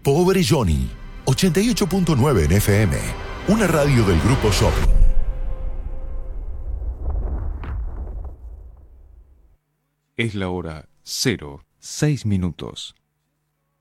Pobre Johnny, 88.9 en FM, una radio del Grupo Shopping. Es la hora 0:06.